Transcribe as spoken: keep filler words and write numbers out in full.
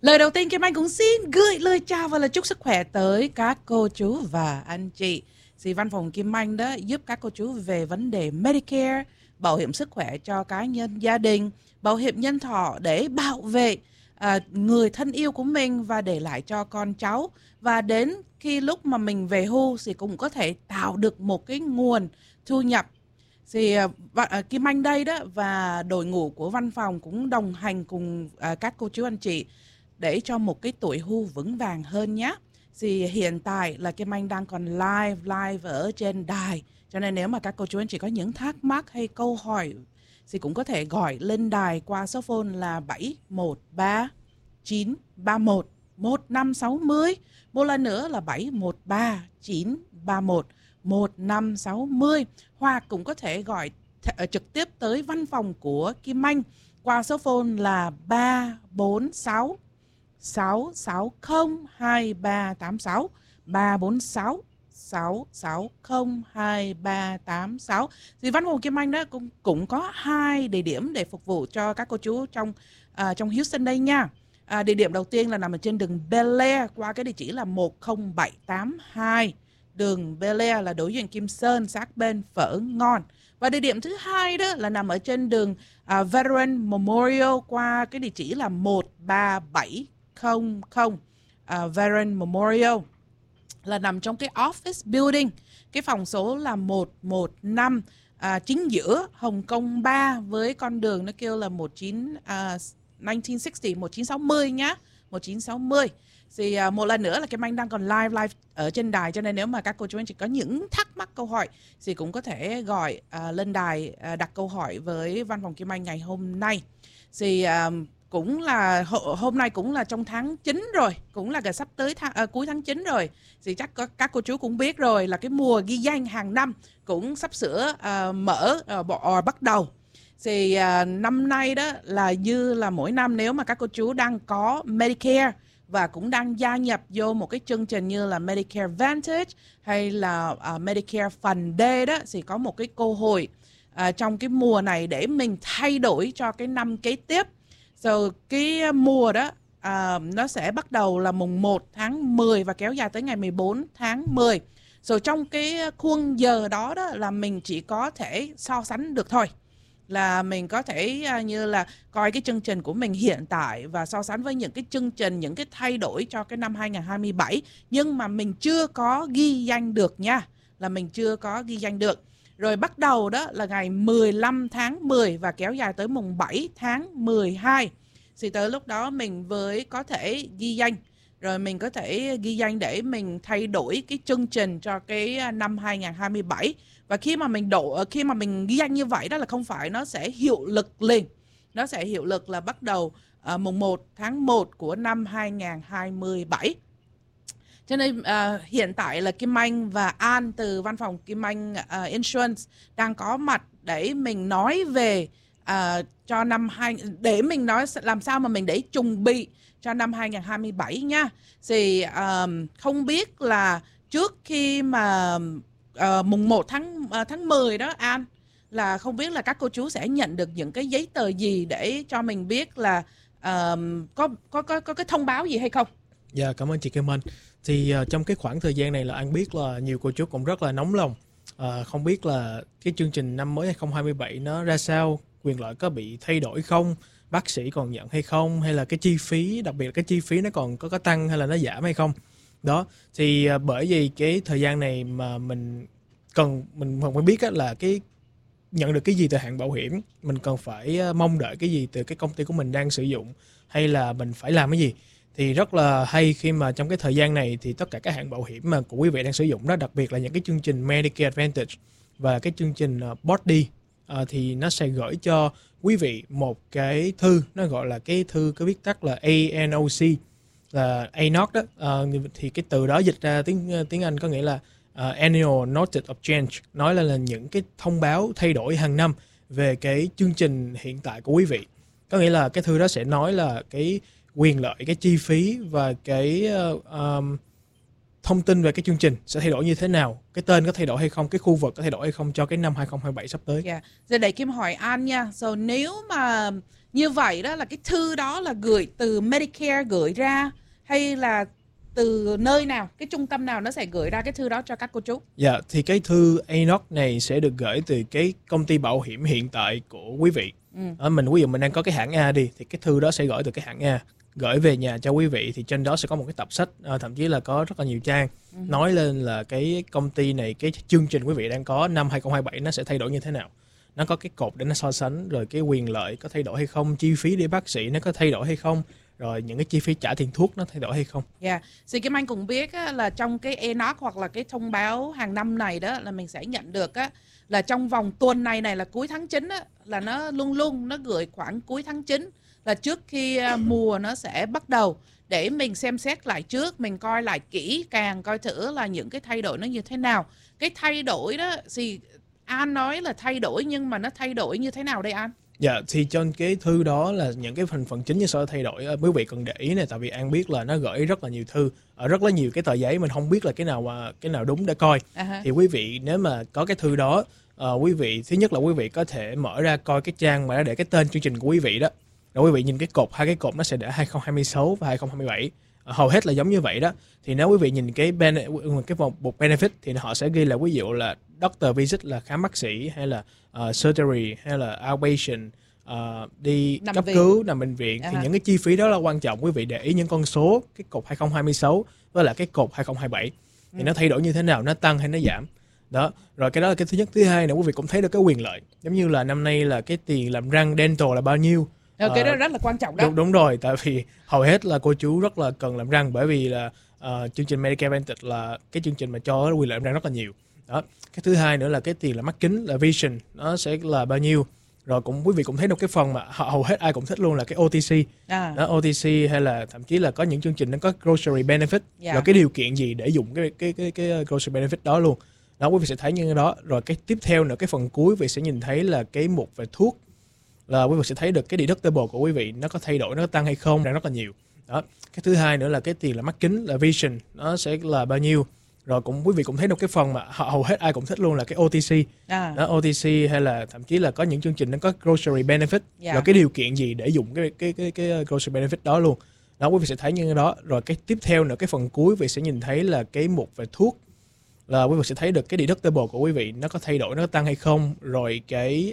Lời đầu tiên Kim Anh cũng xin gửi lời chào và lời chúc sức khỏe tới các cô chú và anh chị. Thì văn phòng Kim Anh đó giúp các cô chú về vấn đề Medicare, bảo hiểm sức khỏe cho cá nhân gia đình, bảo hiểm nhân thọ để bảo vệ à, người thân yêu của mình và để lại cho con cháu. Và đến khi lúc mà mình về hưu thì cũng có thể tạo được một cái nguồn thu nhập. Thì uh, Kim Anh đây đó và đội ngũ của văn phòng cũng đồng hành cùng uh, các cô chú anh chị để cho một cái tuổi hưu vững vàng hơn nhé. Thì hiện tại là Kim Anh đang còn live live ở trên đài, cho nên nếu mà các cô chú anh chị có những thắc mắc hay câu hỏi thì cũng có thể gọi lên đài qua số phone là bảy một ba chín ba một một năm sáu không. Một lần nữa là bảy một ba chín ba một một năm sáu không, hoặc cũng có thể gọi th- trực tiếp tới văn phòng của Kim Anh qua số phone là ba bốn sáu sáu sáu không hai ba tám sáu ba bốn sáu sáu sáu không hai ba tám sáu. Thì văn phòng Kim Anh đó cũng cũng có hai địa điểm để phục vụ cho các cô chú trong à, trong Houston đây nha. À, địa điểm đầu tiên là nằm ở trên đường Bel Air qua cái địa chỉ là một không bảy tám hai. Đường Bel Air là đối diện Kim Sơn, sát bên phở ngon. Và địa điểm thứ hai đó là nằm ở trên đường uh, Veteran Memorial qua cái địa chỉ là một ba bảy không không. uh, Veteran Memorial là nằm trong cái office building. Cái phòng số là một một năm, uh, chính giữa Hồng Kông ba với con đường nó kêu là một chín, uh, một chín sáu không, một chín sáu không nhá. một chín sáu không. Thì uh, một lần nữa là Kim Anh đang còn live live ở trên đài, cho nên nếu mà các cô chú anh chị có những thắc mắc câu hỏi thì cũng có thể gọi uh, lên đài uh, đặt câu hỏi với văn phòng Kim Anh ngày hôm nay. Thì uh, cũng là hôm nay cũng là trong tháng chín rồi, cũng là gần sắp tới tháng, uh, cuối tháng chín rồi. Thì chắc có, các cô chú cũng biết rồi là cái mùa ghi danh hàng năm cũng sắp sửa uh, mở uh, bỏ bắt đầu. Thì uh, năm nay đó là như là mỗi năm nếu mà các cô chú đang có Medicare và cũng đang gia nhập vô một cái chương trình như là Medicare Advantage hay là uh, Medicare phần D đó, thì có một cái cơ hội uh, trong cái mùa này để mình thay đổi cho cái năm kế tiếp. Rồi so, cái mùa đó uh, nó sẽ bắt đầu là mùng một tháng mười và kéo dài tới ngày mười bốn tháng mười. Rồi so, trong cái khuôn giờ đó đó là mình chỉ có thể so sánh được thôi. Là mình có thể uh, như là coi cái chương trình của mình hiện tại và so sánh với những cái chương trình, những cái thay đổi cho cái năm hai không hai bảy. Nhưng mà mình chưa có ghi danh được nha. Là mình chưa có ghi danh được. Rồi bắt đầu đó là ngày mười lăm tháng mười và kéo dài tới mùng bảy tháng mười hai. Thì tới lúc đó mình mới có thể ghi danh. Rồi mình có thể ghi danh để mình thay đổi cái chương trình cho cái năm hai không hai bảy. Và khi mà mình đổ, khi mà mình ghi danh như vậy đó là không phải nó sẽ hiệu lực liền. Nó sẽ hiệu lực là bắt đầu uh, mùng một tháng một của năm hai không hai bảy. Cho nên uh, hiện tại là Kim Anh và An từ văn phòng Kim Anh uh, Insurance đang có mặt để mình nói về uh, cho năm hai, để mình nói làm sao mà mình để chuẩn bị cho năm hai không hai bảy nha. Thì uh, không biết là trước khi mà uh, mùng một tháng uh, tháng mười đó An, là không biết là các cô chú sẽ nhận được những cái giấy tờ gì để cho mình biết là uh, có có có có cái thông báo gì hay không? Dạ, cảm ơn chị Kim Anh. Thì uh, trong cái khoảng thời gian này là An biết là nhiều cô chú cũng rất là nóng lòng. Uh, không biết là cái chương trình năm mới hai không hai bảy nó ra sao, quyền lợi có bị thay đổi không, bác sĩ còn nhận hay không, hay là cái chi phí, đặc biệt là cái chi phí nó còn có, có tăng hay là nó giảm hay không. Đó, thì uh, bởi vì cái thời gian này mà mình cần, mình phải biết á, là cái nhận được cái gì từ hãng bảo hiểm, mình cần phải uh, mong đợi cái gì từ cái công ty của mình đang sử dụng, hay là mình phải làm cái gì. Thì rất là hay khi mà trong cái thời gian này thì tất cả các hãng bảo hiểm mà của quý vị đang sử dụng đó, đặc biệt là những cái chương trình Medicare Advantage và cái chương trình uh, Part D, uh, thì nó sẽ gửi cho quý vị một cái thư, nó gọi là cái thư có viết tắt là A N O C, là A N O C đó. Uh, thì cái từ đó dịch ra tiếng tiếng Anh có nghĩa là uh, Annual Notice of Change, nói là, là những cái thông báo thay đổi hàng năm về cái chương trình hiện tại của quý vị. Có nghĩa là cái thư đó sẽ nói là cái quyền lợi, cái chi phí và cái uh, um, thông tin về cái chương trình sẽ thay đổi như thế nào, cái tên có thay đổi hay không, cái khu vực có thay đổi hay không cho cái năm hai không hai bảy sắp tới. Yeah. Giờ để Kim hỏi An nha. So, nếu mà Như vậy đó là cái thư đó là gửi từ Medicare gửi ra hay là từ nơi nào, cái trung tâm nào nó sẽ gửi ra cái thư đó cho các cô chú? Dạ, thì cái thư a en o xê này sẽ được gửi từ cái công ty bảo hiểm hiện tại của quý vị. Ừ. Ở mình ví dụ mình đang có cái hãng A đi, thì cái thư đó sẽ gửi từ cái hãng A, gửi về nhà cho quý vị. Thì trên đó sẽ có một cái tập sách, à, thậm chí là có rất là nhiều trang Ừ. nói lên là cái công ty này, cái chương trình quý vị đang có năm hai không hai bảy nó sẽ thay đổi như thế nào. Nó có cái cột để nó so sánh, rồi cái quyền lợi có thay đổi hay không, chi phí đi bác sĩ nó có thay đổi hay không, rồi những cái chi phí trả tiền thuốc nó thay đổi hay không. Dạ, yeah. Thì Kim Anh cũng biết á, là trong cái a en o xê hoặc là cái thông báo hàng năm này đó là mình sẽ nhận được á, là trong vòng tuần này này là cuối tháng chín á, là nó luôn luôn nó gửi khoảng cuối tháng chín là trước khi uh, mùa nó sẽ bắt đầu, để mình xem xét lại trước, mình coi lại kỹ càng coi thử là những cái thay đổi nó như thế nào. Cái thay đổi đó thì An nói là thay đổi, nhưng mà nó thay đổi như thế nào đây An? Dạ, thì trên cái thư đó là những cái thành phần chính như sao thay đổi, quý vị cần để ý này, tại vì An biết là nó gửi rất là nhiều thư, ở rất là nhiều cái tờ giấy, mình không biết là cái nào mà cái nào đúng để coi. Uh-huh. Thì quý vị nếu mà có cái thư đó, uh, quý vị thứ nhất là quý vị có thể mở ra coi cái trang mà nó để cái tên chương trình của quý vị đó, rồi quý vị nhìn cái cột, hai cái cột nó sẽ để hai không hai sáu và hai không hai bảy, uh, hầu hết là giống như vậy đó. Thì nếu quý vị nhìn cái ben, cái mục benefit thì họ sẽ ghi là ví dụ là doctor visit là khám bác sĩ, hay là uh, surgery, hay là outpatient, Uh, đi nằm cấp viện. cứu, nằm bệnh viện. Uh-huh. Thì những cái chi phí đó là quan trọng. Quý vị để ý những con số, cái cột hai không hai sáu với lại cái cột hai không hai bảy thì ừ. nó thay đổi như thế nào, nó tăng hay nó giảm đó. Rồi cái đó là cái thứ nhất. Thứ hai là quý vị cũng thấy được cái quyền lợi, giống như là năm nay là cái tiền làm răng dental là bao nhiêu. Rồi, uh, cái đó rất là quan trọng đó. Đúng, đúng rồi, tại vì hầu hết là cô chú rất là cần làm răng, bởi vì là uh, chương trình Medicare Advantage là cái chương trình mà cho quyền lợi làm răng rất là nhiều đó. Cái thứ hai nữa là cái tiền là mắt kính, là vision, nó sẽ là bao nhiêu. Rồi cũng quý vị cũng thấy được cái phần mà hầu hết ai cũng thích luôn là cái o tê xê. À. Đó, o tê xê hay là thậm chí là có những chương trình nó có grocery benefit. Yeah. Rồi cái điều kiện gì để dùng cái cái cái cái grocery benefit đó luôn. Đó, quý vị sẽ thấy như cái đó. Rồi cái tiếp theo nữa, cái phần cuối quý vị sẽ nhìn thấy là cái mục về thuốc, là quý vị sẽ thấy được cái deductible của quý vị nó có thay đổi, nó có tăng hay không, đang rất là nhiều. Đó. Cái thứ hai nữa là cái tiền là mắt kính, là vision, nó sẽ là bao nhiêu. Rồi cũng quý vị cũng thấy được cái phần mà hầu hết ai cũng thích luôn là cái o tê xê. À. Đó, o tê xê hay là thậm chí là có những chương trình nó có grocery benefit. Yeah. Rồi cái điều kiện gì để dùng cái cái cái cái grocery benefit đó luôn. Đó, quý vị sẽ thấy như cái đó. Rồi cái tiếp theo nữa, cái phần cuối quý vị sẽ nhìn thấy là cái mục về thuốc, là quý vị sẽ thấy được cái deductible của quý vị nó có thay đổi, nó có tăng hay không. Rồi cái